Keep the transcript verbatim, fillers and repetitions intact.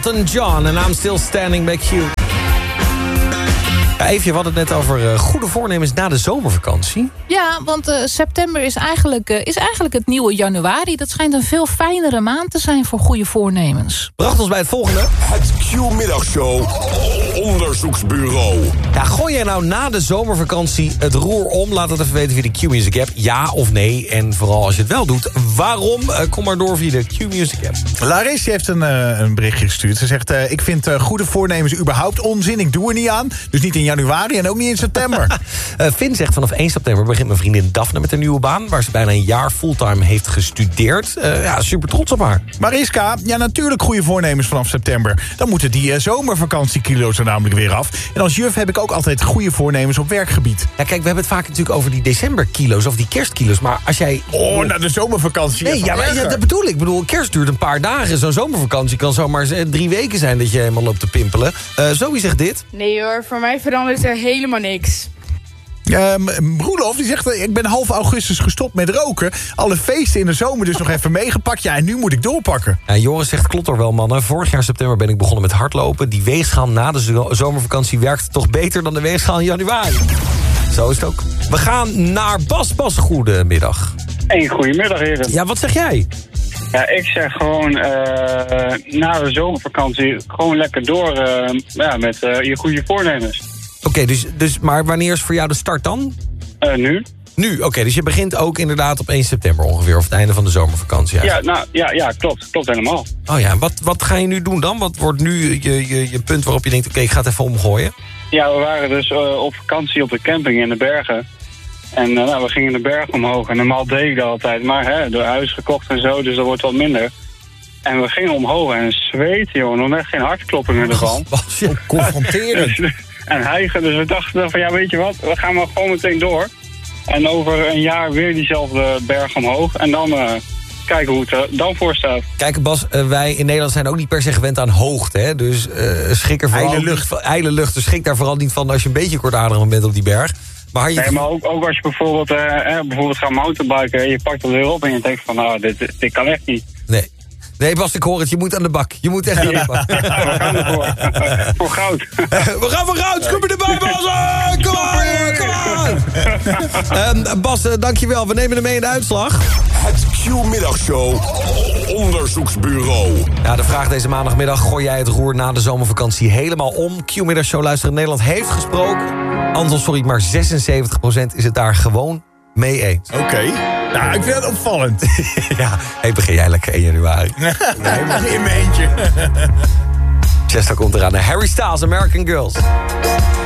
Elton John en I'm Still Standing Back You. Ja, Eefje, we hadden het net over uh, goede voornemens na de zomervakantie. Ja, want uh, september is eigenlijk, uh, is eigenlijk het nieuwe januari. Dat schijnt een veel fijnere maand te zijn voor goede voornemens. Bracht ons bij het volgende. Het Q-middagshow onderzoeksbureau. Ja, gooi jij nou na de zomervakantie het roer om? Laat het even weten via de Q-Music app. Ja of nee? En vooral als je het wel doet, waarom? Uh, kom maar door via de Q-Music app. Larissa heeft een, uh, een berichtje gestuurd. Ze zegt, uh, ik vind uh, goede voornemens überhaupt onzin. Ik doe er niet aan. Dus niet in januari en ook niet in september. uh, Finn zegt, vanaf één september begint mijn vriendin Daphne met een nieuwe baan, waar ze bijna een jaar fulltime heeft gestudeerd. Uh, ja, super trots op haar. Mariska, ja, natuurlijk goede voornemens vanaf september. Dan moeten die uh, zomervakantiekilo's er namelijk weer af. En als juf heb ik ook altijd goede voornemens op werkgebied. Ja, kijk, we hebben het vaak natuurlijk over die decemberkilo's of die kerstkilo's. Maar als jij... Oh, naar de zomervakantie. Nee, ja, maar ja, dat bedoel ik. Ik bedoel, kerst duurt een paar dagen. Zo'n zomervakantie kan zomaar drie weken zijn dat je helemaal loopt te pimpelen. Uh, Zoe zegt dit. Nee hoor, voor mij verandert er helemaal niks. Um, Roelof die zegt, ik ben half augustus gestopt met roken. Alle feesten in de zomer dus nog even meegepakt. Ja, en nu moet ik doorpakken. Ja, Joris zegt, klopt er wel, mannen. Vorig jaar september ben ik begonnen met hardlopen. Die weegschaal na de zo- zomervakantie werkt toch beter dan de weegschaal in januari. Zo is het ook. We gaan naar Bas. Bas, goedemiddag. Hey, goedemiddag, heren. Ja, wat zeg jij? Ja, ik zeg gewoon uh, na de zomervakantie gewoon lekker door uh, ja, met uh, je goede voornemens. Oké, okay, dus, dus, maar wanneer is voor jou de start dan? Uh, nu. Nu, oké, okay, dus je begint ook inderdaad op één september ongeveer, of het einde van de zomervakantie. Eigenlijk. Ja, nou, ja, ja, klopt. Klopt helemaal. Oh ja, wat, wat ga je nu doen dan? Wat wordt nu je, je, je punt waarop je denkt, oké, okay, ik ga het even omgooien? Ja, we waren dus uh, op vakantie op de camping in de bergen. En uh, nou, we gingen de berg omhoog. En normaal deed ik dat altijd. Maar hè, door huis gekocht en zo, dus dat wordt wat minder. En we gingen omhoog en zweet, joh. Nog net geen hartkloppingen ervan. Was je confronterend? En hijgen, dus we dachten van, ja, weet je wat? We gaan maar gewoon meteen door. En over een jaar weer diezelfde berg omhoog. En dan uh, kijken hoe het er dan voor staat. Kijk, Bas, uh, wij in Nederland zijn ook niet per se gewend aan hoogte. Hè? Dus uh, schrik er vooral ijle lucht. Niet, ijle lucht. Dus schrik daar vooral niet van als je een beetje kortademig bent op die berg. Maar, je... nee, maar ook, ook als je bijvoorbeeld, uh, eh, bijvoorbeeld gaat mountainbiken en je pakt het weer op en je denkt van, nou, dit, dit kan echt niet. Nee. Nee, Bas, ik hoor het. Je moet aan de bak. Je moet echt aan de bak. Ja, we gaan ervoor. Voor goud. We gaan voor goud. Scoop erbij, Bas. Kom aan, kom aan. um, Bas, uh, dankjewel. We nemen hem mee in de uitslag. Het Q-middagshow onderzoeksbureau. Ja, de vraag deze maandagmiddag. Gooi jij het roer na de zomervakantie helemaal om? Q-middagshow luisteren in Nederland heeft gesproken. Anton, sorry, maar zesenzeventig procent is het daar gewoon mee eens. Oké. Okay. Nou, ik vind het opvallend. Ja, hey, begin jij lekker één januari. Nee, maar in mijn eentje. Chester komt eraan. Harry Styles, American Girls.